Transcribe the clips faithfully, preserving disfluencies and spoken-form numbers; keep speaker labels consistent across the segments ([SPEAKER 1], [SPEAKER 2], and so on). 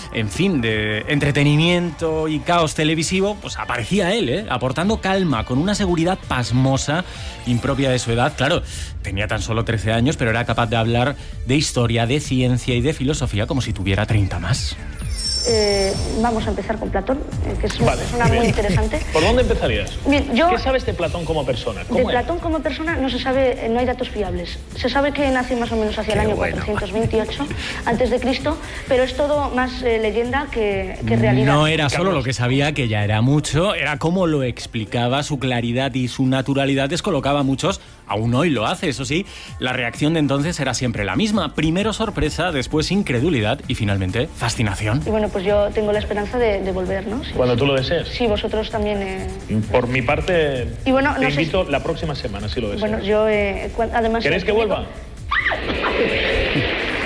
[SPEAKER 1] en fin, de entretenimiento y caos televisivo, pues aparecía él, ¿eh? aportando calma, con una seguridad pasmosa, impropia de su edad. Claro, tenía tan solo trece años, pero era capaz de hablar de historia, de ciencia y de filosofía como si tuviera treinta más.
[SPEAKER 2] Eh, vamos a empezar con Platón, eh, que es una
[SPEAKER 3] vale,
[SPEAKER 2] persona muy, muy interesante.
[SPEAKER 3] ¿Por dónde empezarías?
[SPEAKER 2] Bien, yo,
[SPEAKER 3] ¿Qué sabes de Platón como persona?
[SPEAKER 2] De Platón era? como persona no se sabe, no hay datos fiables. Se sabe que nació más o menos hacia Qué el año bueno. cuatrocientos veintiocho antes de Cristo, pero es todo más eh, leyenda que, que realidad.
[SPEAKER 1] No era solo lo que sabía, que ya era mucho, era cómo lo explicaba, su claridad y su naturalidad descolocaba a muchos. Aún hoy lo hace, eso sí. La reacción de entonces era siempre la misma. Primero sorpresa, después incredulidad y finalmente fascinación.
[SPEAKER 2] Y bueno, pues yo tengo la esperanza de, de volver, ¿no? Sí,
[SPEAKER 3] Cuando
[SPEAKER 2] sí.
[SPEAKER 3] tú lo desees.
[SPEAKER 2] Sí, vosotros también. Eh...
[SPEAKER 3] Por mi parte,
[SPEAKER 2] y bueno,
[SPEAKER 3] te
[SPEAKER 2] no
[SPEAKER 3] invito
[SPEAKER 2] sé...
[SPEAKER 3] la próxima semana, si lo deseas.
[SPEAKER 2] Bueno, yo eh, además...
[SPEAKER 3] ¿Queréis que vuelva?
[SPEAKER 2] Sí.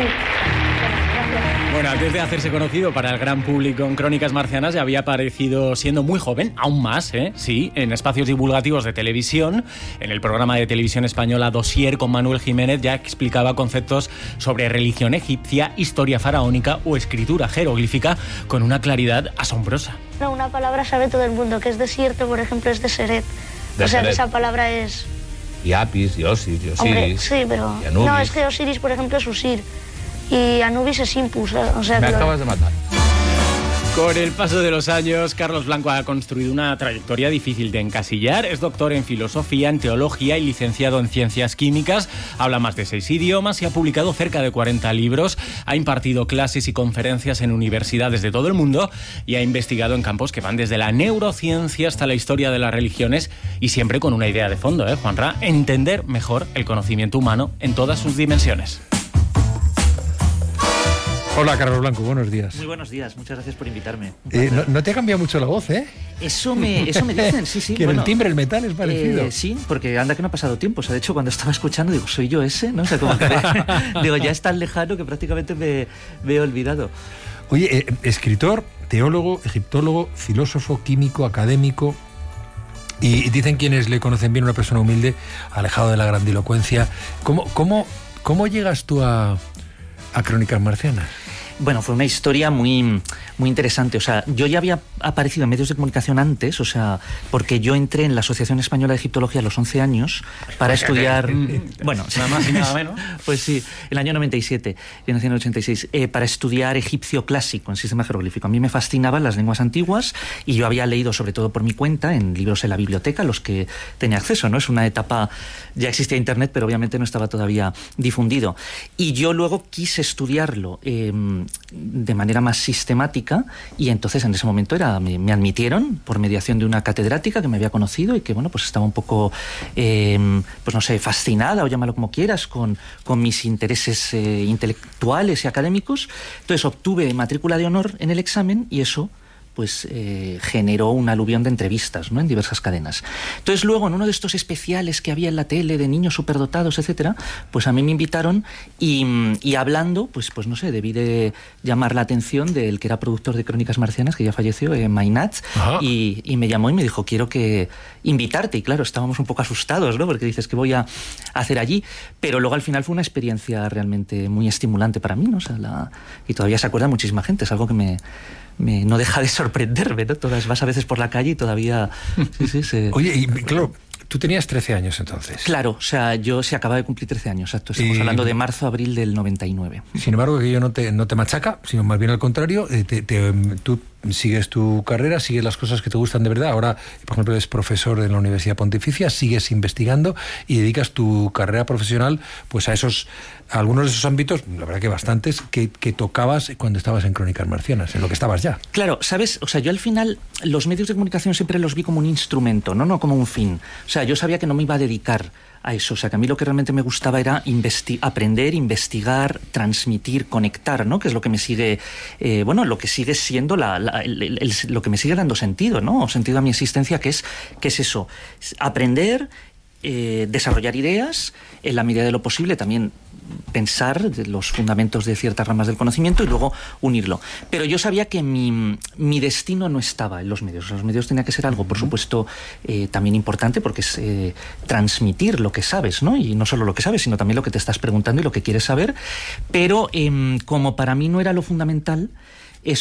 [SPEAKER 1] Bueno, antes de hacerse conocido para el gran público en Crónicas Marcianas, ya había aparecido siendo muy joven, aún más, ¿eh? Sí, en espacios divulgativos de televisión. En el programa de televisión española Dossier con Manuel Jiménez ya explicaba conceptos sobre religión egipcia, historia faraónica o escritura jeroglífica con una claridad asombrosa.
[SPEAKER 2] No, una palabra sabe todo el mundo, que es desierto, por ejemplo, es Deseret.
[SPEAKER 4] De
[SPEAKER 2] o sea,
[SPEAKER 4] Seret.
[SPEAKER 2] que esa palabra es...
[SPEAKER 4] Y Apis, y Osiris, y Osiris.
[SPEAKER 2] Hombre, sí, pero...
[SPEAKER 4] Y Anubis.
[SPEAKER 2] No, es que Osiris, por ejemplo, es Usir. Y Anubis es Impus, o sea...
[SPEAKER 4] Me
[SPEAKER 2] que
[SPEAKER 4] acabas
[SPEAKER 2] lo...
[SPEAKER 4] de matar.
[SPEAKER 1] Con el paso de los años, Carlos Blanco ha construido una trayectoria difícil de encasillar. Es doctor en filosofía, en teología y licenciado en ciencias químicas. Habla más de seis idiomas y ha publicado cerca de cuarenta libros. Ha impartido clases y conferencias en universidades de todo el mundo y ha investigado en campos que van desde la neurociencia hasta la historia de las religiones y siempre con una idea de fondo, ¿eh, Juanra? Entender mejor el conocimiento humano en todas sus dimensiones.
[SPEAKER 5] Hola, Carlos Blanco, buenos días.
[SPEAKER 6] Muy buenos días, muchas gracias por invitarme.
[SPEAKER 5] Eh, no, no te ha cambiado mucho la voz, ¿eh?
[SPEAKER 6] Eso me, eso me dicen, sí, sí.
[SPEAKER 5] Que
[SPEAKER 6] bueno,
[SPEAKER 5] el timbre, el metal es parecido.
[SPEAKER 6] Eh, sí, porque anda que no ha pasado tiempo. O sea, de hecho, cuando estaba escuchando, digo, ¿soy yo ese? ¿No? O sea, como que digo, ya es tan lejano que prácticamente me, me he olvidado.
[SPEAKER 5] Oye, eh, escritor, teólogo, egiptólogo, filósofo, químico, académico... Y dicen quienes le conocen bien, una persona humilde, alejado de la grandilocuencia. ¿Cómo, cómo, cómo llegas tú a, a Crónicas Marcianas?
[SPEAKER 6] Bueno, fue una historia muy, muy interesante. O sea, yo ya había aparecido en medios de comunicación antes, o sea, porque yo entré en la Asociación Española de Egiptología a los once años para estudiar... bueno,
[SPEAKER 1] nada más y nada menos.
[SPEAKER 6] Pues sí, el año noventa y siete, yo nací en el ochenta y seis, eh, para estudiar egipcio clásico en sistema jeroglífico. A mí me fascinaban las lenguas antiguas y yo había leído, sobre todo por mi cuenta, en libros en la biblioteca, los que tenía acceso, ¿no? Es una etapa... Ya existía Internet, pero obviamente no estaba todavía difundido. Y yo luego quise estudiarlo eh, de manera más sistemática y entonces en ese momento era me, me admitieron por mediación de una catedrática que me había conocido y que, bueno, pues estaba un poco, eh, pues no sé, fascinada o llámalo como quieras, con, con mis intereses eh, intelectuales y académicos. Entonces obtuve matrícula de honor en el examen y eso... pues eh, generó un aluvión de entrevistas, ¿no? En diversas cadenas. Entonces luego, en uno de estos especiales que había en la tele de niños superdotados, etcétera, pues a mí me invitaron y, y hablando, pues, pues no sé, debí de llamar la atención del que era productor de Crónicas Marcianas, que ya falleció, eh, Mainat, y, y me llamó y me dijo, quiero que invitarte. Y claro, estábamos un poco asustados, ¿no? Porque dices, ¿qué voy a hacer allí? Pero luego al final fue una experiencia realmente muy estimulante para mí, ¿no? O sea, la... y todavía se acuerda muchísima gente, es algo que me... Me, no deja de sorprenderme, ¿no? Todas, vas a veces por la calle y todavía... Sí, sí, se...
[SPEAKER 5] Oye, y claro, tú tenías trece años entonces.
[SPEAKER 6] Claro, o sea, yo se acaba de cumplir trece años, exacto. Estamos y... hablando de marzo, abril del noventa y nueve.
[SPEAKER 5] Sin embargo, que yo no te, no te machaca, sino más bien al contrario, te, te, tú sigues tu carrera, sigues las cosas que te gustan de verdad. Ahora, por ejemplo, eres profesor en la Universidad Pontificia, sigues investigando y dedicas tu carrera profesional pues a esos, a algunos de esos ámbitos, la verdad que bastantes, que, que tocabas cuando estabas en Crónicas Marcianas, en lo que estabas ya.
[SPEAKER 6] Claro, ¿sabes? O sea, yo al final los medios de comunicación siempre los vi como un instrumento, no, no como un fin. O sea, yo sabía que no me iba a dedicar a eso, o sea, que a mí lo que realmente me gustaba era investi- aprender, investigar, transmitir, conectar, ¿no? Que es lo que me sigue, eh, bueno, lo que sigue siendo la, la, el, el, el, lo que me sigue dando sentido, ¿no? O sentido a mi existencia, que es, que es eso, aprender, eh, desarrollar ideas, en la medida de lo posible también pensar de los fundamentos de ciertas ramas del conocimiento y luego unirlo. Pero yo sabía que mi, mi destino no estaba en los medios. Los medios tenía que ser algo, por supuesto, eh, también importante porque es eh, transmitir lo que sabes, ¿no? Y no solo lo que sabes, sino también lo que te estás preguntando y lo que quieres saber. Pero eh, como para mí no era lo fundamental,